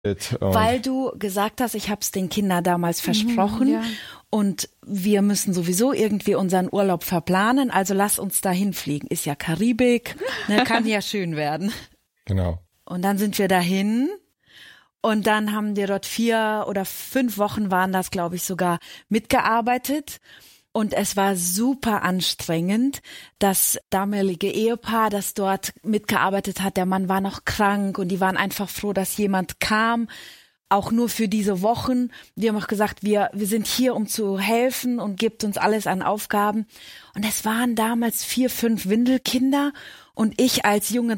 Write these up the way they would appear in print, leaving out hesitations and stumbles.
Weil du gesagt hast, ich habe es den Kindern damals versprochen ja. und wir müssen sowieso irgendwie unseren Urlaub verplanen, also lass uns dahin fliegen. Ist ja Karibik, ne, kann ja schön werden. Genau. Und dann sind wir dahin und dann haben wir dort 4 oder 5 Wochen waren das, glaube ich, sogar mitgearbeitet. Und es war super anstrengend. Das damalige Ehepaar, das dort mitgearbeitet hat, der Mann war noch krank und die waren einfach froh, dass jemand kam, auch nur für diese Wochen. Die haben auch gesagt, wir sind hier, um zu helfen und gibt uns alles an Aufgaben. Und es waren damals 4, 5 Windelkinder und ich als junge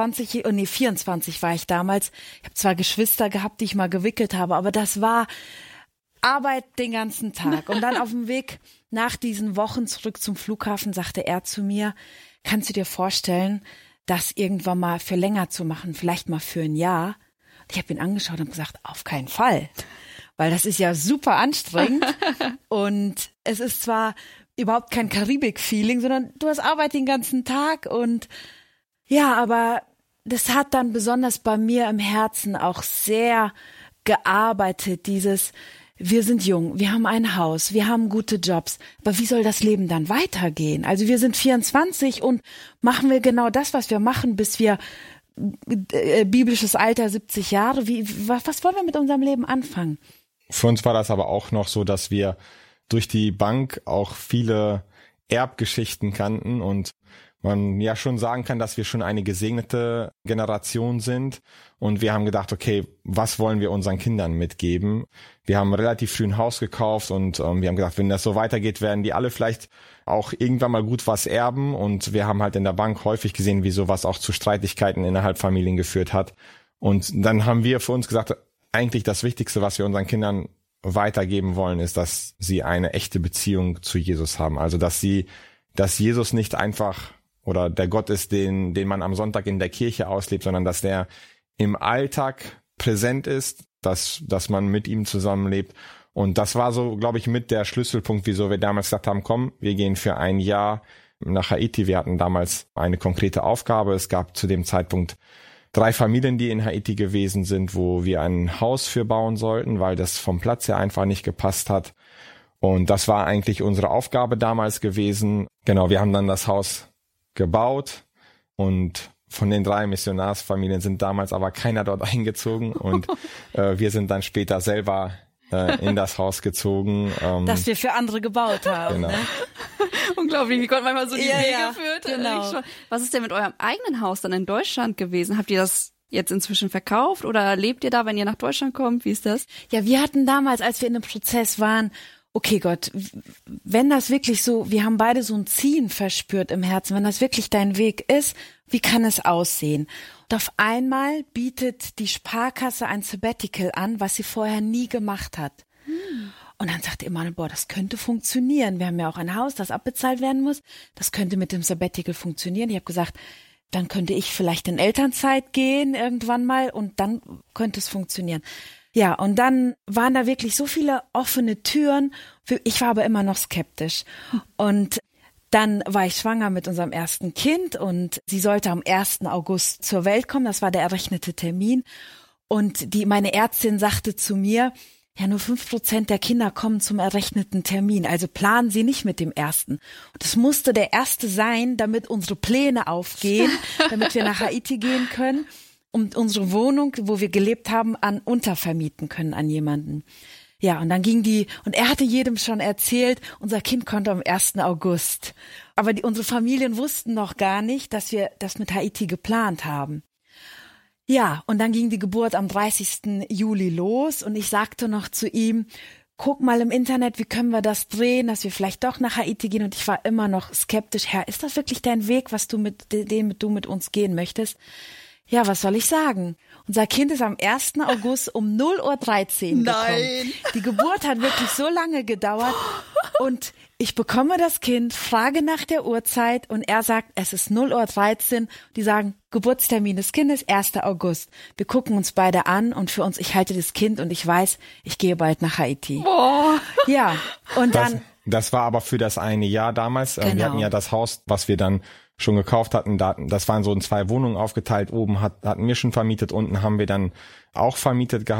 24 war ich damals. Ich habe zwar Geschwister gehabt, die ich mal gewickelt habe, aber das war Arbeit den ganzen Tag. Und dann auf dem Weg nach diesen Wochen zurück zum Flughafen sagte er zu mir, kannst du dir vorstellen, das irgendwann mal für länger zu machen, vielleicht mal für ein Jahr? Ich habe ihn angeschaut und gesagt, auf keinen Fall, weil das ist ja super anstrengend und es ist zwar überhaupt kein Karibik-Feeling, sondern du hast Arbeit den ganzen Tag und ja, aber das hat dann besonders bei mir im Herzen auch sehr gearbeitet, dieses wir sind jung, wir haben ein Haus, wir haben gute Jobs, aber wie soll das Leben dann weitergehen? Also wir sind 24 und machen wir genau das, was wir machen, bis wir biblisches Alter 70 Jahre. Was wollen wir mit unserem Leben anfangen? Für uns war das aber auch noch so, dass wir durch die Bank auch viele Erbgeschichten kannten und man ja schon sagen kann, dass wir schon eine gesegnete Generation sind. Und wir haben gedacht, okay, was wollen wir unseren Kindern mitgeben? Wir haben relativ früh ein Haus gekauft und wir haben gedacht, wenn das so weitergeht, werden die alle vielleicht auch irgendwann mal gut was erben. Und wir haben halt in der Bank häufig gesehen, wie sowas auch zu Streitigkeiten innerhalb Familien geführt hat. Und dann haben wir für uns gesagt, eigentlich das Wichtigste, was wir unseren Kindern weitergeben wollen, ist, dass sie eine echte Beziehung zu Jesus haben. Also, dass Jesus nicht einfach oder der Gott ist, den man am Sonntag in der Kirche auslebt, sondern dass der im Alltag präsent ist, dass man mit ihm zusammenlebt. Und das war so, glaube ich, mit der Schlüsselpunkt, wieso wir damals gesagt haben, komm, wir gehen für ein Jahr nach Haiti. Wir hatten damals eine konkrete Aufgabe. Es gab zu dem Zeitpunkt 3 Familien, die in Haiti gewesen sind, wo wir ein Haus für bauen sollten, weil das vom Platz her einfach nicht gepasst hat. Und das war eigentlich unsere Aufgabe damals gewesen. Genau, wir haben dann das Haus gebaut und von den 3 Missionarsfamilien sind damals aber keiner dort eingezogen und wir sind dann später selber in das Haus gezogen. Das wir für andere gebaut haben. Genau. Ne? Unglaublich, wie Gott manchmal so die Wege Ja, führt. genau. Was ist denn mit eurem eigenen Haus dann in Deutschland gewesen? Habt ihr das jetzt inzwischen verkauft oder lebt ihr da, wenn ihr nach Deutschland kommt? Wie ist das? Ja, wir hatten damals, als wir in dem Prozess waren, okay Gott, wenn das wirklich so, wir haben beide so ein Ziehen verspürt im Herzen, wenn das wirklich dein Weg ist, wie kann es aussehen? Und auf einmal bietet die Sparkasse ein Sabbatical an, was sie vorher nie gemacht hat. Und dann sagte Emanuel, das könnte funktionieren. Wir haben ja auch ein Haus, das abbezahlt werden muss. Das könnte mit dem Sabbatical funktionieren. Ich habe gesagt, dann könnte ich vielleicht in Elternzeit gehen irgendwann mal und dann könnte es funktionieren. Ja, und dann waren da wirklich so viele offene Türen. Ich war aber immer noch skeptisch. Und dann war ich schwanger mit unserem ersten Kind und sie sollte am 1. August zur Welt kommen. Das war der errechnete Termin. Und meine Ärztin sagte zu mir, ja, nur 5% der Kinder kommen zum errechneten Termin. Also planen Sie nicht mit dem ersten. Und es musste der erste sein, damit unsere Pläne aufgehen, damit wir nach Haiti gehen können und unsere Wohnung, wo wir gelebt haben, untervermieten können an jemanden. Ja, und dann und er hatte jedem schon erzählt, unser Kind kommt am 1. August. Aber unsere Familien wussten noch gar nicht, dass wir das mit Haiti geplant haben. Ja, und dann ging die Geburt am 30. Juli los und ich sagte noch zu ihm, guck mal im Internet, wie können wir das drehen, dass wir vielleicht doch nach Haiti gehen. Und ich war immer noch skeptisch. Herr, ist das wirklich dein Weg, was du mit uns gehen möchtest? Ja, was soll ich sagen? Unser Kind ist am 1. August um 0:13 Uhr gekommen. Nein. Die Geburt hat wirklich so lange gedauert und ich bekomme das Kind, frage nach der Uhrzeit und er sagt, es ist 0:13 Uhr. Die sagen, Geburtstermin des Kindes 1. August. Wir gucken uns beide an und für uns, ich halte das Kind und ich weiß, ich gehe bald nach Haiti. Boah. Ja, und dann... Das war aber für das eine Jahr damals. Genau. Wir hatten ja das Haus, was wir dann schon gekauft hatten. Das waren so in 2 Wohnungen aufgeteilt. Oben hatten wir schon vermietet, unten haben wir dann auch vermietet gehabt.